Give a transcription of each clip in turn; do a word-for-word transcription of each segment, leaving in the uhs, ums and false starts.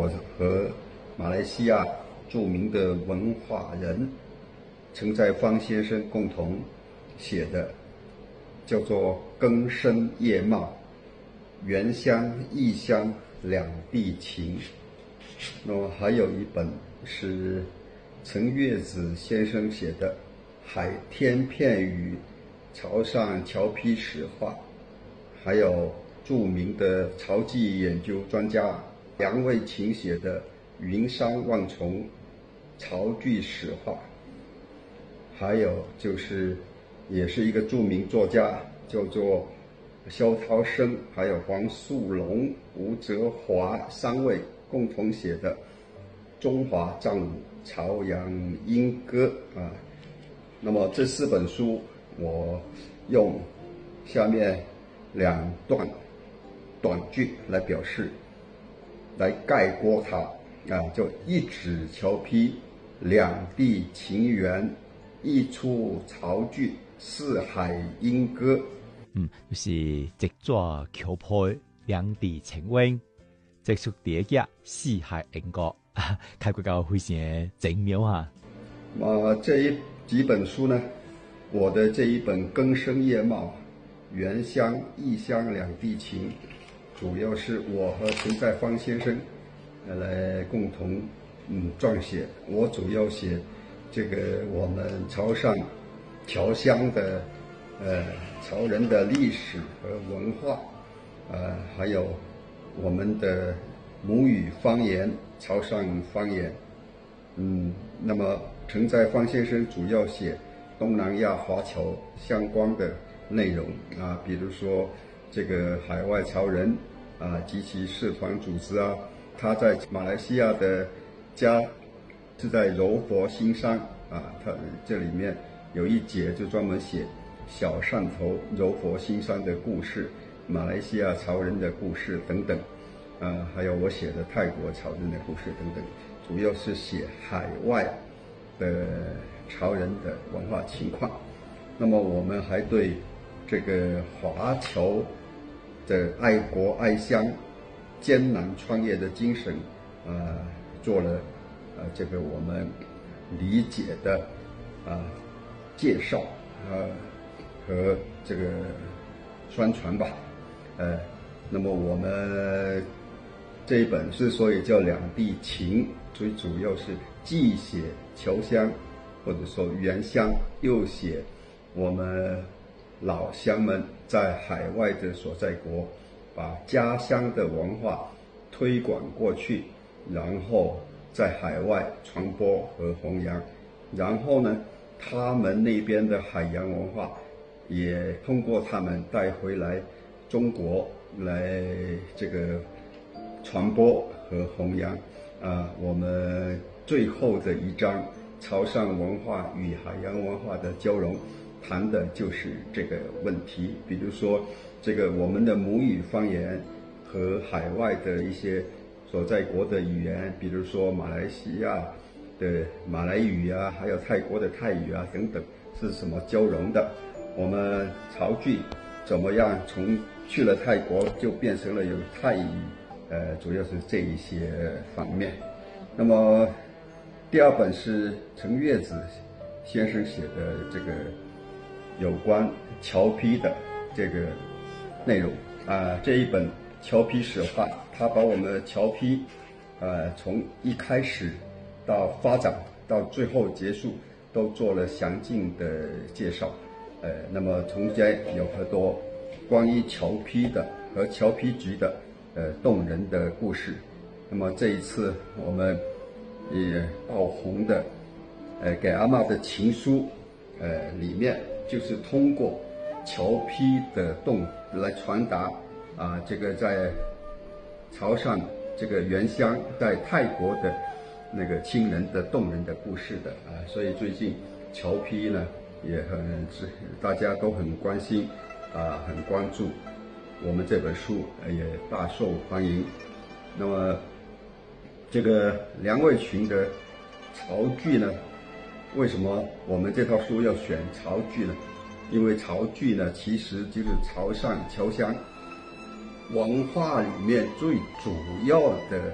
我和马来西亚著名的文化人陈在方先生共同写的，叫做《更生叶茂，原乡异乡两地情》。那么还有一本是陈月子先生写的《海天片语潮汕侨批史话》，还有著名的潮籍研究专家梁卫勤写的《云山万重潮剧史话》，还有就是也是一个著名作家叫做萧涛生，还有黄素龙、吴泽华三位共同写的《中华战舞朝阳莺歌》啊。那么这四本书我用下面两段短句来表示，来概括它啊，就一指侨批，两地情缘，一出潮剧，四海莺歌。 嗯，就是一纸侨批，兩地情緣，一出第一集，四海莺歌，開過到非常的精妙哈。 啊，這一幾本書呢，我的這一本《更生葉茂，原鄉異鄉兩地情》，主要是我和陳在方先生來共同嗯撰寫。我主要寫這個我們潮汕僑鄉的呃潮人的歷史和文化，呃還有我們的母語方言潮汕方言。嗯，那麼陳在方先生主要寫東南亞華僑相關的內容啊，比如說這個海外潮人啊及其社團組織啊，他在馬來西亞的家是在柔佛新山啊，他這裡面有一節就專門寫小汕頭柔佛新山的故事，馬來西亞潮人的故事等等啊，還有我寫的泰國潮人的故事等等，主要是寫海外的潮人的文化情況。那麼我們還對這個華僑的愛國愛鄉、艱難創業的精神啊，做了啊這個我們理解的啊介紹啊和這個宣傳吧。呃，那麼我們這一本之所以叫兩地情，最主要是既寫僑鄉或者說原鄉，又寫我們老鄉們在海外的所在國，把家鄉的文化推廣過去，然後在海外傳播和弘揚，然後呢，他們那邊的海洋文化也通過他們帶回來中國來這個傳播和弘揚啊。我們最後的一章潮汕文化與海洋文化的交融，談的就是這個問題。比如說這個我們的母語方言和海外的一些所在國的語言，比如說馬來西亞的馬來語啊，還有泰國的泰語啊等等，是什麼交融的？我們潮劇怎麼樣從去了泰國就變成了有泰語？呃，主要是這一些方面。那麼第二本是陳月子先生寫的這個有關僑批的這個內容啊，這一本僑批史話，他把我們的僑批呃從一開始到發展到最後結束都做了詳盡的介紹。呃，那麼中間有很多關於僑批的和僑批局的呃動人的故事。那麼這一次我們也爆紅的呃給阿嬤的情書，呃裡面就是通過僑批的動來傳達啊這個在潮汕這個原鄉在泰國的那個親人的動人的故事的啊，所以最近僑批呢也很大家都很關心啊，很關注，我們這本書也大受歡迎。那麼這個梁衛群的潮劇呢，為什麼我們這套書要選潮劇呢？因為潮劇呢其實就是潮汕僑鄉文化裡面最主要的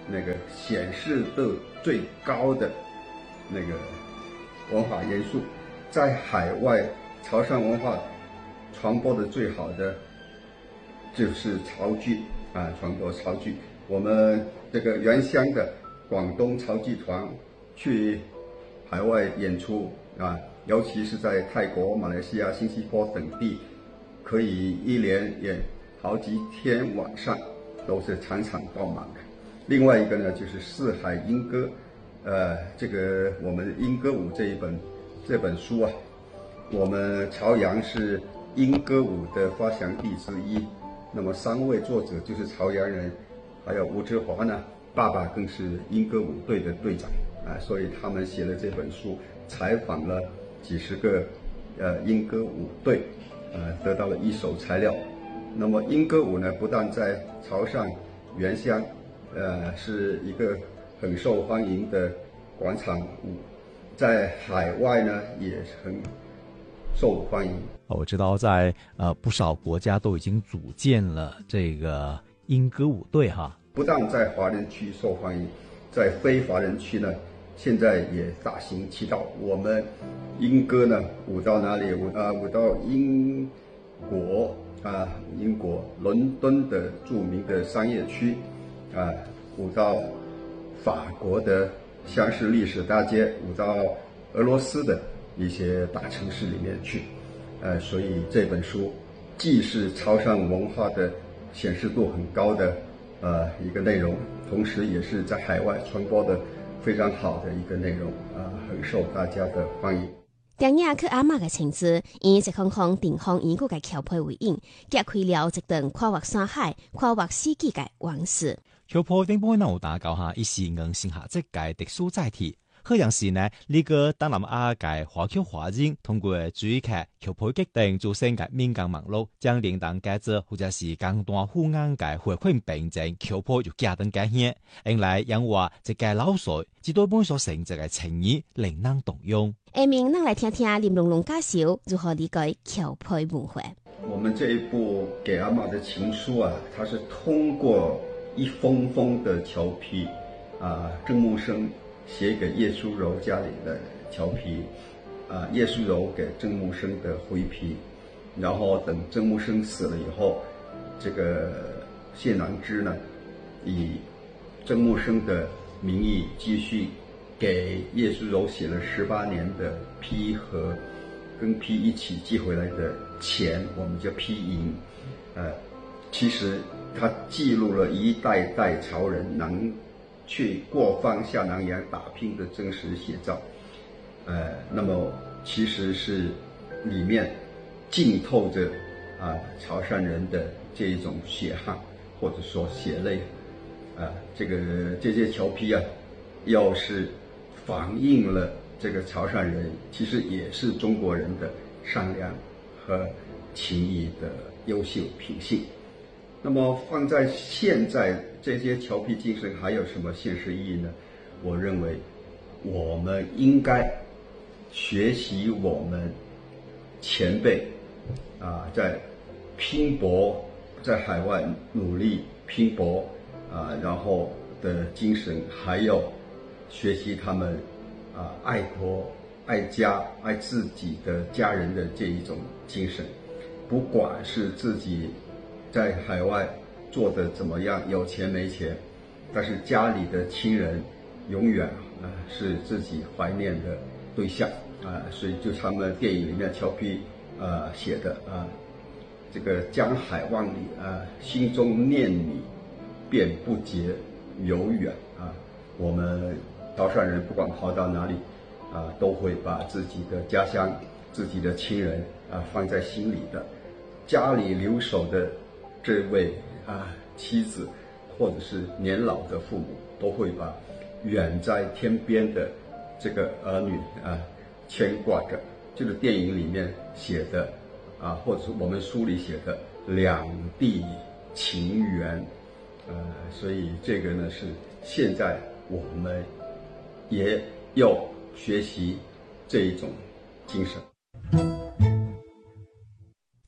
那个显示度最高的那个文化元素。在海外，潮汕文化传播的最好的就是潮剧啊，传播潮剧。我们这个原乡的广东潮剧团去海外演出啊，尤其是在泰国、马来西亚、新加坡等地，可以一连演好几天晚上，都是场场爆满的。另外一个呢，就是四海莺歌，呃，这个我们莺歌舞这一本这本书啊，我们潮阳是莺歌舞的发祥地之一。那么三位作者就是潮阳人，还有吴志华呢，爸爸更是莺歌舞队的队长啊，所以他们写了这本书，采访了几十个呃莺歌舞队，呃，得到了一手材料。那么莺歌舞呢，不但在潮汕原乡，呃，是一个很受欢迎的广场舞，在海外呢也很受欢迎。 我知道在呃不少国家都已经组建了这个莺歌舞队哈。 不但在华人区受欢迎，在非华人区呢，现在也大行其道。我们莺歌呢舞到哪里？舞啊舞到英国啊，英国伦敦的著名的商业区啊，舞到法国的香榭丽舍大街，舞到俄罗斯的一些大城市里面去。呃，所以这本书既是潮汕文化的显示度很高的呃一个内容，同时也是在海外传播的非常好的一个内容啊、呃，很受大家的欢迎。 电影去阿嬷嘅情字，以一空空定方已故嘅橋配為影，揭開了一段跨越山海、跨越世紀嘅往事。 橋配頂部呢有打搞下，一時硬性下即嘅特殊載體。可樣時呢，呢、這個東南亞嘅華僑華人通過主劇橋配決定做成嘅民間網絡，將連當介者或者是更多富安嘅回饋並正橋配就加登改獻，因來因話即個老水至多本所成就嘅情意令人動容。 下面咱來聽聽林龍龍介紹如何理解橋配文化。 我們這一部給阿嬷的情書啊，它是通過一封封的橋皮啊，鄭木生寫給葉淑柔家裏的橋皮，啊，葉淑柔給鄭木生的回皮，然後等鄭木生死了以後，這個謝囊之呢，以鄭木生的名義繼續給葉淑柔寫了十八年的批和跟批一起寄回來的錢，我們叫批銀，呃，其實它記錄了一代代潮人能去過放下南洋打拼的真實寫照，呃，那麼其實是裡面浸透着啊潮汕人的這一種血汗或者說血淚，啊，這個這些橋皮啊，要是反映了這個潮汕人其實也是中國人的善良和情誼的優秀品性。那麼放在現在，這些橋皮精神還有什麼現實意義呢？我認為我們應該學習我們前輩啊，在拼搏，在海外努力拼搏啊，然後的精神，還有學習他們啊愛國、愛家、愛自己的家人的這一種精神，不管是自己在海外做得怎麼樣，有錢沒錢，但是家裡的親人永遠啊是自己懷念的對象啊，所以就他們電影裡面橋皮啊寫的啊，這個江海萬里啊，心中念你便不覺遙遠啊。我們潮汕人不管跑到哪裡啊，都會把自己的家鄉、自己的親人啊放在心裡的。家裡留守的這位啊妻子，或者是年老的父母，都會把遠在天邊的這個兒女啊牽掛着。這個電影裡面寫的啊，或者是我們書裡寫的兩地情緣，呃，所以這個呢是現在我們也要學習這一種精神。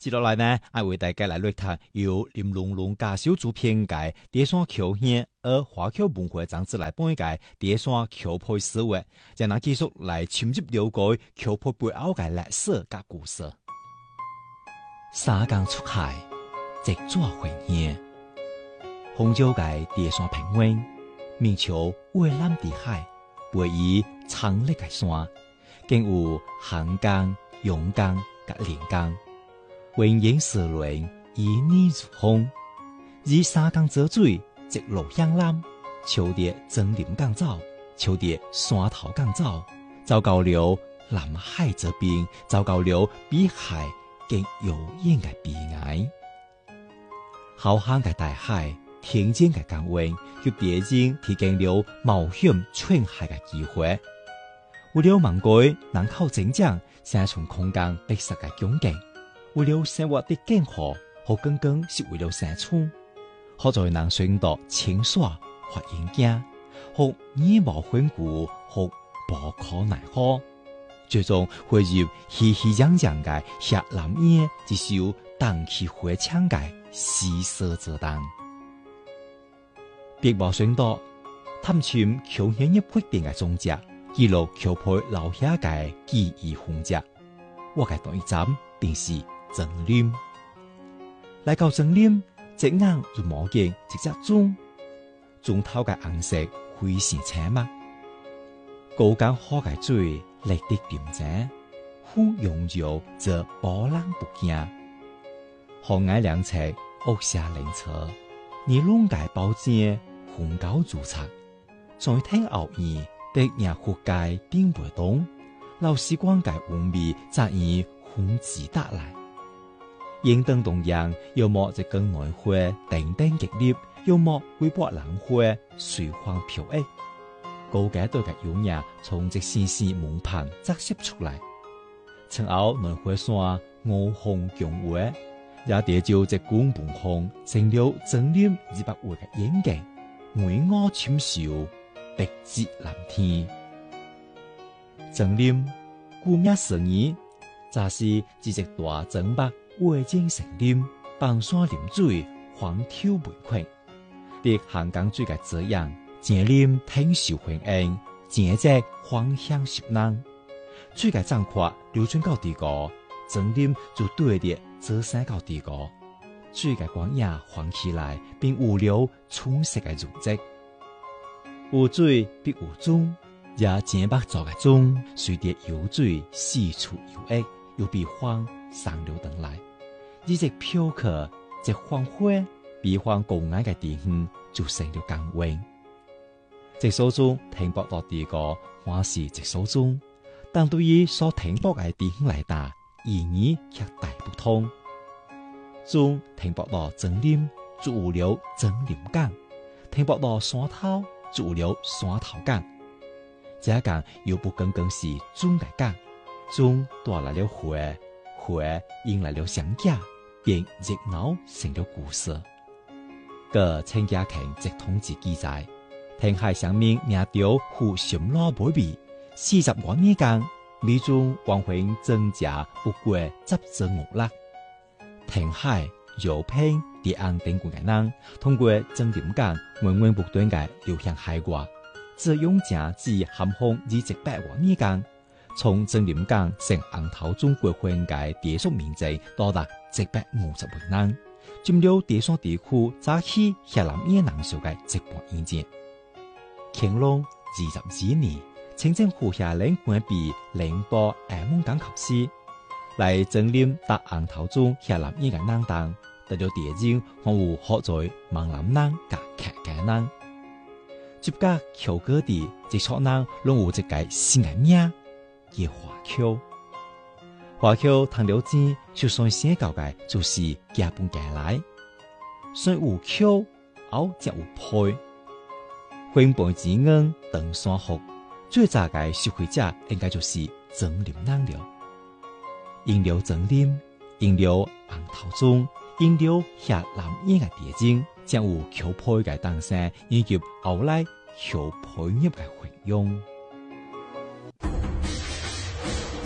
接落來呢，我為大家來錄讀由林龍龍家小組編嘅蝶山橋縣而華僑文化雜誌來幫一個蝶山橋配思維，將那繼續來深入了解橋配背後嘅歷史甲故事。沙江出海，直抓回現，紅礁嘅蝶山平原，面朝蔚藍的海，背以長綠嘅山，更有韓江、陽江甲連江。雲影絲綸，旖旎如風。以沙江做水，直落向南，朝着曾林港走，朝着山頭港走，走到了南海這邊，走到了比海更遙遠嘅彼岸。浩瀚嘅大海，天間嘅港灣，給蝶人提供了冒險出海嘅機會。為了芒果能靠增長，生存空間白色嘅境界。為了生活的更好，和更更是為了生存，好在能選擇清爽或嚴謹，和耳毛混古和不可奈何，最終會入熙熙攘攘嘅下南夜，一首蕩氣迴腸嘅詩社遮擋。別無選擇，探尋橋縣一決定嘅蹤跡，記錄橋配留下嘅記憶痕跡。我嘅第一站便是曾林，來到曾林，隻眼就望見一隻鐘，鐘頭嘅顏色非常淺墨，高江河嘅水綠得平靜，風擁有則波浪不驚。河岸兩側屋下靈車，尼龍界包間風高竹冊，在天後面的日湖界並不動，老時光界烏味則以風自打來。應燈東陽，要麼就更內花等等激烈，要麼微波冷花隨風飄逸。高階對嘅優雅從這絲絲門旁折射出來。曾後內花山五紅強華，也地就這官本行成了曾林二百位嘅演技，巍峨深秀，碧質藍天。曾林顧名思義，則是一隻大曾北。魏晉成林，傍山臨水，荒丘圍困。啲漢江水嘅滋養，曾林挺受歡迎，正值芳香熟濃。水嘅漲闊流轉到地高，曾林就對列走山到地高。水嘅光影晃起來，並有了春色嘅容跡。有水必有鐘，也正北做嘅鐘，隨着游水四處游曳，又比風上流等來。一隻飄客，一黃花，比方高矮嘅地方就成了港灣。這首鐘停泊到地高，還是一首鐘，但對於所停泊嘅地方來打，意義卻大不同。鐘停泊到曾林，就有了曾林港；停泊到山頭，就有了山頭港。這港又不僅僅是鐘嘅港，鐘帶來了花，花迎來了相架。便熱鬧成了故事。個陳家強直統治記載，填海上面名條湖深老美味，四十多年間，每種光榮增加不過十隻五粒。填海油品啲安定國嘅人，通過曾林港源源不斷嘅流向海外，自用正至咸豐二十八年間，從曾林港成紅頭中國分界蝶屬面積多達一百五十萬人，佔了蝶山地區早期下南野人數嘅一半以上。乾隆二十二年，清政府下令關閉寧波厦門港口時，來曾林搭紅頭中下南野嘅人當，得了蝶人可有學在閩南人甲客家人，接甲橋各地一撮人攏有一個新嘅名，叫華僑。華僑談了錢，就算寫到嘅就是家本家來，雖有橋，後則有配。分配之恩登山福，最早嘅受惠者應該就是曾林人了。因了曾林，因了紅頭鐘，因了下南野嘅蝶人，將有橋配嘅誕生，以及後來橋配業嘅運用。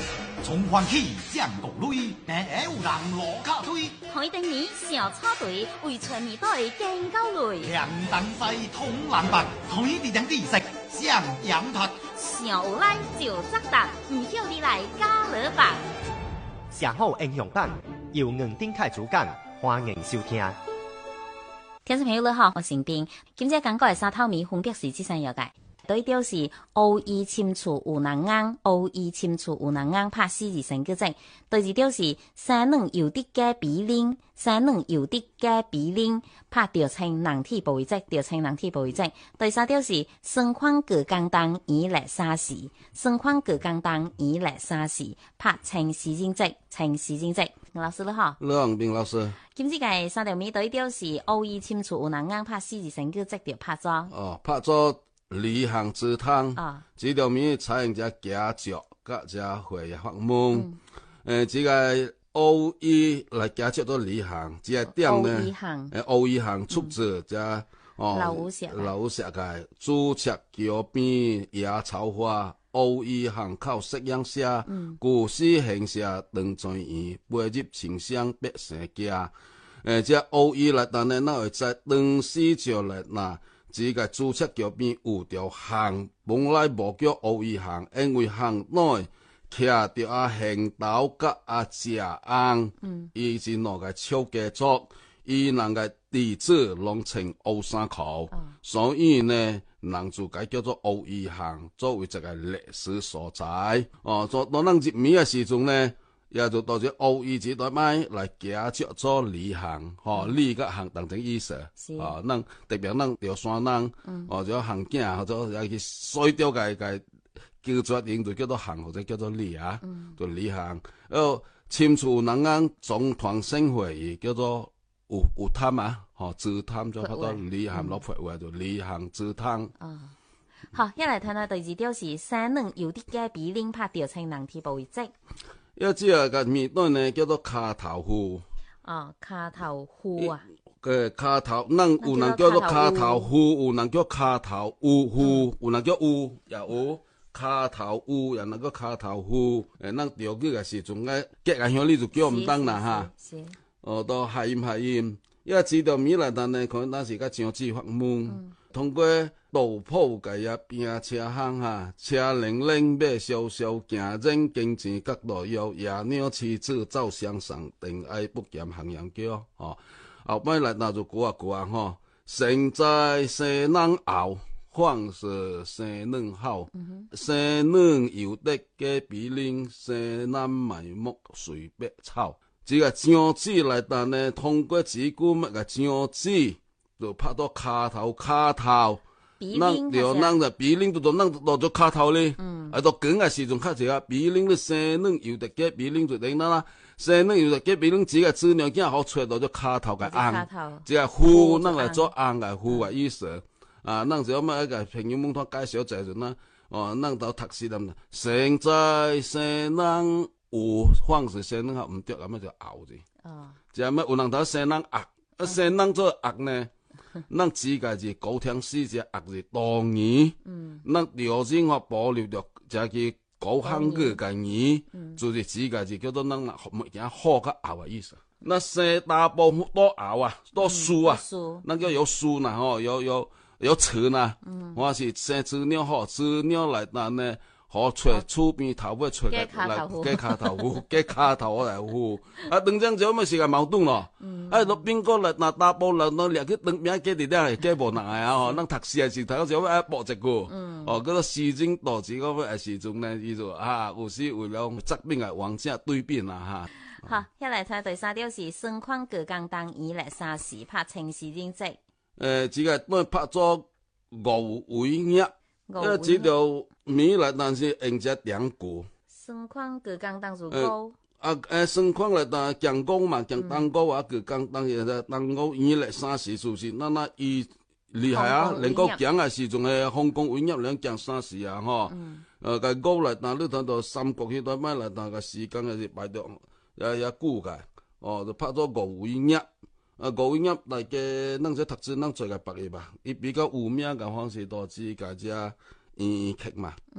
從歡喜將國淚，但係有人落卡推。 海定年小草隊為全年隊更高類。 兩等西通藍白，推地等地食上羊拍。 小無賴就責答，唔曉你來加勒白。 寫好英雄版，由吳丁凱主講，歡迎收聽。 聽眾朋友你好，我係斌，今朝講過係沙頭米分別是之上有嘅。對調是烏衣深處有人硬，烏衣深處有人硬，拍四字成句啫。對字調是三兩有啲嘅比零，三兩有啲嘅比零，拍調稱人體部位啫，調稱人體部位啫。對三調是雙框各簡單以來沙時，雙框各簡單以來沙時，拍稱時間啫，稱時間啫。老師你好， 羅永斌老師。 今次嘅三條米對調是烏衣深處有人硬，拍四字成句啫，調拍咗。 哦，拍咗。離行之湯， 啊， 這條米採用只夾腳，甲只會發夢。誒，這個烏衣來夾腳都離行，這個點呢？誒，烏衣行出自只哦，老五石嘅朱雀橋邊野草花，烏衣行靠夕陽下，故事形象當全員背入情商百姓家。誒，這烏衣來但呢，那會在當時就來嗱。這個朱雀橋邊有條巷，本來無叫烏衣巷，因為巷內徛着啊行道甲啊食甕，伊是那個超家族，伊人個地址攏稱烏山口，嗯、所以呢，人就改叫做烏衣巷，作為一個歷史所在。哦，做當咱入面嘅時陣呢。也就到咗烏衣這代買來夾腳做離行，吼，離個行當成意思，哦，咱特別咱條山人，或者行徑，或者也去衰掉個個叫做應就叫做行，或者叫做離啊，就離行。哦，深處人講總團盛會叫做有有貪啊，吼，自貪就拍到離行落佛話就離行自貪。 哦，好，一嚟睇下第二條是三兩有啲嘅比零拍調稱人體部位積。 一隻個面段呢叫做卡頭戶。 哦，卡頭戶啊。 嘅卡頭，咱有人叫做卡頭戶，有人叫卡頭烏戶，有人叫烏也有卡頭烏，也能叫卡頭戶。誒，咱調句嘅時陣咧，結個鄉里就叫唔當啦哈。是。哦，到下音下音，因為知道米來但呢，可能當時個長子發夢，通過道鋪嘅一邊車行哈，車零零馬蕭蕭行人經濟角度有野鳥妻子走向上，定愛不嫌行人叫哦。後擺來那就過啊過啊吼，生在西南後，方是西南好，西南有的嘅比鄰，西南埋木隨白草。這個章子來但呢，通過字句乜個章子，就拍到卡頭卡頭。咱就咱就比鄰就到咱落咗卡頭咧，啊到講嘅時陣較濟啊，比鄰咧生卵有得嘅比鄰就等咱啦，生卵有得嘅比鄰只個資料件好出到咗卡頭嘅紅，只個戶咱嚟做紅嘅戶嘅意思，啊咱就咁一個朋友們同介紹就係啦，哦咱到讀書咁，生在生卵有，方是生卵好唔對咁樣就拗字，就係乜有人頭生卵壓，啊生卵做壓呢？咱自家是高聽詩只壓是當年，咱留先我保留着就係高漢語嘅語，就是自家是叫做咱物件好個拗嘅意思。那生大部分多拗啊，多樹啊，咱叫有樹呐，吼，有有有樹呐，我是生資料好，資料來但呢。好出厝邊頭尾出來，來加卡頭戶，加卡頭來戶。啊，當陣就咪是個矛盾咯。啊，落邊個來拿大波來，拿兩個當面加啲啲，加無難啊！吼，咱讀書嘅時頭就愛搏一個。哦，嗰個時政導致嗰個時陣呢，伊就啊，有時為了側邊嘅王者對邊啦嚇。 好，一嚟睇第三條是雙框各簡單以來三時拍情時認識。 誒，這個都拍咗五位一。因為這條米來但是用只兩句， 雙框各簡單就高。 啊誒，雙框來但講高嘛，講單高啊，各簡單嘅單高以來三時數是，那那伊厲害啊，能夠講嘅時仲係香港委任兩講三時啊，嗬。誒個高來但你睇到三國迄代買來但個時間係排到也也久嘅，哦就拍咗五位一。啊，五位一嚟嘅，咱只讀書咱做個白嘅吧，伊比較有名嘅方式都只個只演劇嘛。嗯。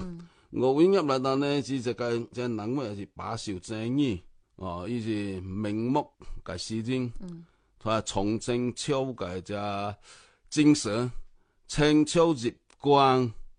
五音入來呢，是一個即人物也是把守正義，哦，伊是明目嘅詩人，佢從政超嘅只精神，清秋日光。